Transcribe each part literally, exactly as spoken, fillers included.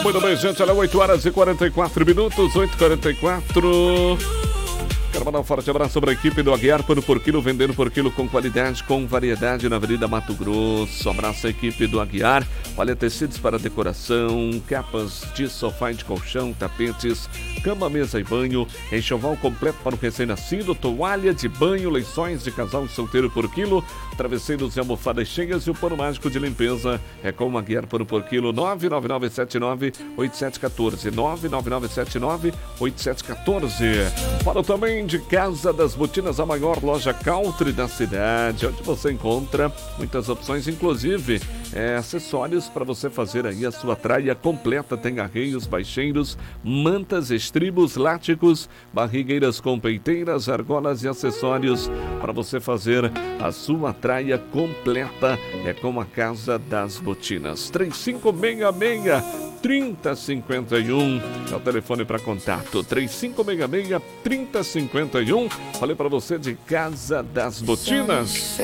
Muito bem, gente, olha, oito horas e quarenta e quatro minutos, oito e quarenta e quatro. Quero mandar um forte abraço para a equipe do Aguiar Pano por Quilo, vendendo por quilo com qualidade, com variedade na Avenida Mato Grosso. Abraço à equipe do Aguiar. Olha, tecidos para decoração, capas de sofá e de colchão, tapetes, cama, mesa e banho, enxoval completo para o recém-nascido, toalha de banho, lençóis de casal e solteiro por quilo, travesseiros e almofadas cheias e o pano mágico de limpeza é com o Aguiar Pano por Quilo. Nove nove nove sete nove oito sete um quatro, nove nove nove sete nove oito sete um quatro. Falo também de Casa das Botinas, a maior loja country da cidade, onde você encontra muitas opções, inclusive é, acessórios para você fazer aí a sua traia completa. Tem arreios, baixeiros, mantas, estribos, láticos, barrigueiras com peiteiras, argolas e acessórios para você fazer a sua traia completa. É com a Casa das Botinas. Três cinco seis seis trinta cinquenta e um é o telefone para contato. Três cinco seis seis trinta cinquenta e um. Falei para você de Casa das Botinas.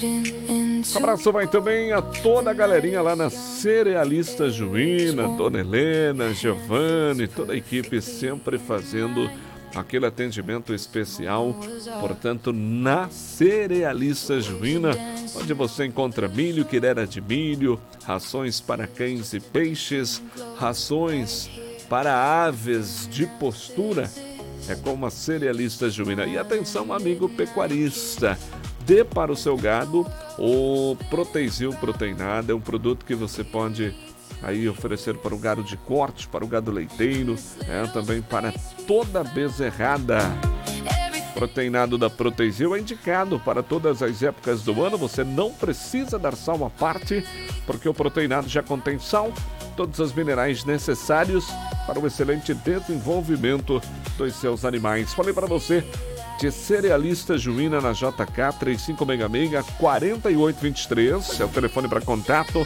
Um abraço vai também a toda a galerinha lá na Cerealista Juína, Dona Helena, Giovanni, toda a equipe sempre fazendo aquele atendimento especial, portanto, na Cerealista Juína, onde você encontra milho, quirera de milho, rações para cães e peixes, rações para aves de postura, é como a Cerealista Juína. E atenção, amigo pecuarista, dê para o seu gado o Proteizil Proteinado, é um produto que você pode aí oferecer para o gado de corte, para o gado leiteiro, é, também para toda bezerrada. Proteinado da Proteizil é indicado para todas as épocas do ano. Você não precisa dar sal à parte, porque o proteinado já contém sal, todos os minerais necessários para o excelente desenvolvimento dos seus animais. Falei para você de Cerealista Juína na J K, três cinco seis seis quatro oito dois três, é o telefone para contato.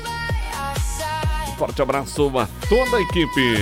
Forte abraço a toda a equipe.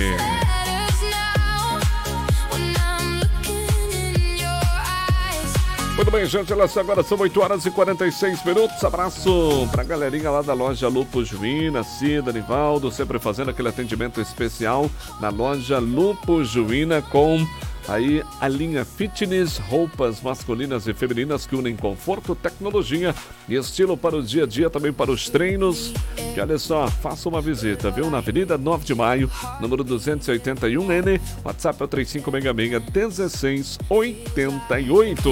Muito bem, gente, elas agora são oito horas e quarenta e seis minutos. Abraço pra galerinha lá da loja Lupo Juína, Cida, Nivaldo, sempre fazendo aquele atendimento especial na loja Lupo Juína com aí a linha fitness, roupas masculinas e femininas que unem conforto, tecnologia e estilo para o dia a dia, também para os treinos. E olha só, faça uma visita, viu? Na Avenida nove de Maio, número duzentos e oitenta e um N, WhatsApp é o três cinco seis seis um seis oito oito.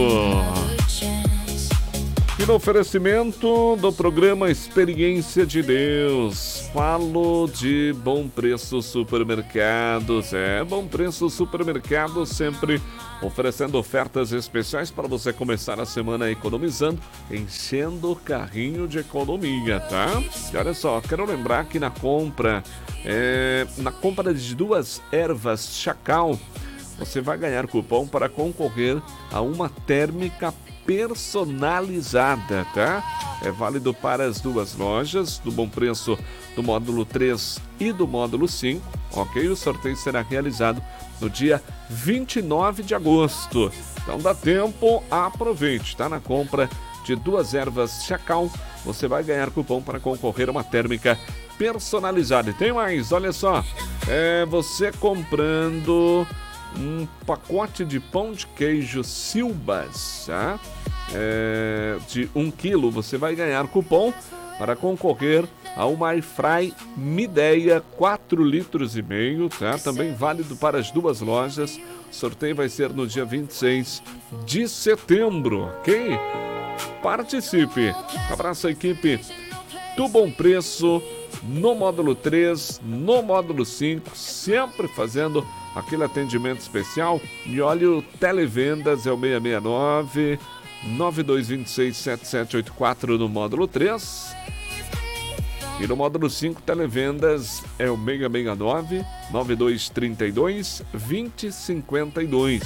E no oferecimento do programa Experiência de Deus, falo de Bom Preço Supermercados. É, Bom Preço Supermercados sempre oferecendo ofertas especiais para você começar a semana economizando, enchendo o carrinho de economia, tá? E olha só, quero lembrar que na compra, é, na compra de duas ervas Chacal, você vai ganhar cupom para concorrer a uma térmica personalizada, tá? É válido para as duas lojas, do Bom Preço do módulo três e do módulo cinco, ok? O sorteio será realizado no dia vinte e nove de agosto. Então dá tempo, aproveite, tá? Na compra de duas ervas Chacal, você vai ganhar cupom para concorrer a uma térmica personalizada. E tem mais, olha só, é você comprando um pacote de pão de queijo Silbas, tá? É, de um quilo, você vai ganhar cupom para concorrer a uma Airfry Midea quatro litros e meio, tá? Também válido para as duas lojas. O sorteio vai ser no dia vinte e seis de setembro, ok? Participe! Abraço a equipe do Bom Preço no módulo três, no módulo cinco, sempre fazendo aquele atendimento especial. E olha, o Televendas é o seis seis nove, nove dois dois seis, sete sete oito quatro no módulo três. E no módulo cinco, Televendas é o seis seis nove, nove dois três dois, dois zero cinco dois.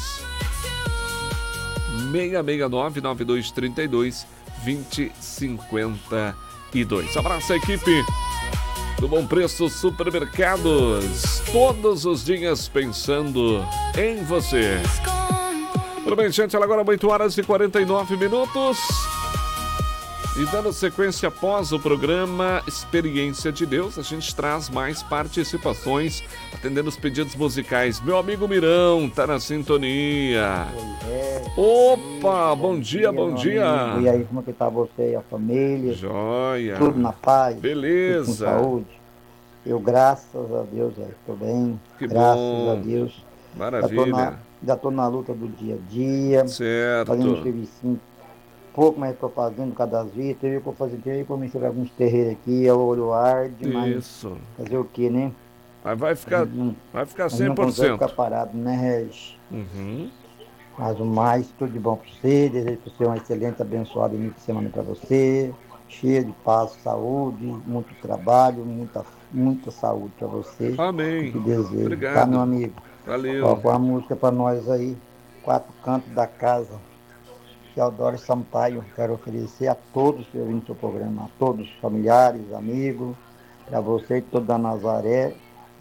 seis seis nove, nove dois três dois, dois zero cinco dois. Abraço a equipe do Bom Preço Supermercados, todos os dias pensando em você. Tudo bem, gente? Agora oito horas e quarenta e nove minutos. E dando sequência após o programa Experiência de Deus, a gente traz mais participações, atendendo os pedidos musicais. Meu amigo Mirão tá na sintonia. É, Opa, bom, bom dia, bom dia. Amigo. E aí, como é que tá você e a família? Joia. Tudo na paz? Beleza. Tudo com saúde? Eu, graças a Deus, estou bem. Que graças bom. a Deus. Maravilha. Já estou na, na luta do dia a dia. Certo. Fazendo um serviço pouco, mas estou fazendo cada vez. Teve que fazer, teve que mexer alguns terreiros aqui, é o olho arde, mas Isso. fazer o quê, né? Mas vai ficar, não, vai ficar cem por cento. Não consegue ficar parado, né, Regis? Uhum. Mas o mais, tudo de bom para você. Desejo para você uma excelente, abençoada início de semana para você. Cheio de paz, saúde, muito trabalho, muita, muita saúde para você. Amém. Que desejo. Obrigado. Tá, meu amigo? Valeu. Coloca uma música para nós aí. Quatro Cantos da Casa. Teodoro Sampaio. Quero oferecer a todos que ouvem o seu programa. A todos, familiares, amigos. Para você e toda a Nazaré.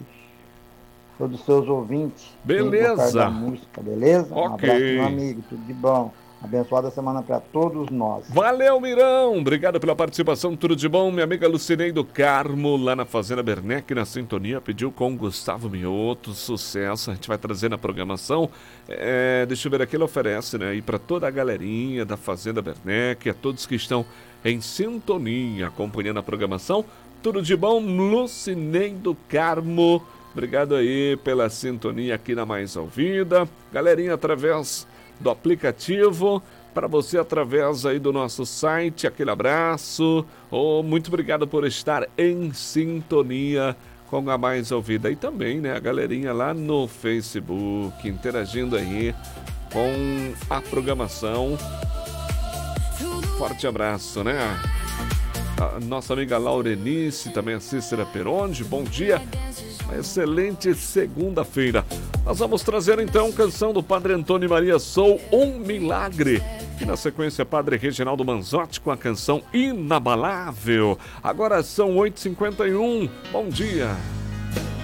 Todos os seus ouvintes. Beleza. Da música, beleza? Ok. Um abraço, meu amigo. Tudo de bom. Abençoada semana para todos nós. Valeu, Mirão. Obrigado pela participação. Tudo de bom. Minha amiga Lucinei do Carmo, lá na Fazenda Bernec, na sintonia, pediu com Gustavo Mioto. Sucesso. A gente vai trazer na programação. É, deixa eu ver aqui, ele oferece, né? E para toda a galerinha da Fazenda Bernec, a todos que estão em sintonia, acompanhando a programação. Tudo de bom, Lucinei do Carmo. Obrigado aí pela sintonia aqui na Mais Ouvida. Galerinha, através do aplicativo, para você através aí do nosso site, aquele abraço. Oh, muito obrigado por estar em sintonia com a Mais Ouvida. E também, né, a galerinha lá no Facebook, interagindo aí com a programação. Forte abraço, né? A nossa amiga Laurenice, também a Cícera Peronde, bom dia. Uma excelente segunda-feira. Nós vamos trazer então canção do Padre Antônio Maria Sou, Um Milagre. E na sequência, Padre Reginaldo Manzotti com a canção Inabalável. Agora são oito e cinquenta e um. Bom dia.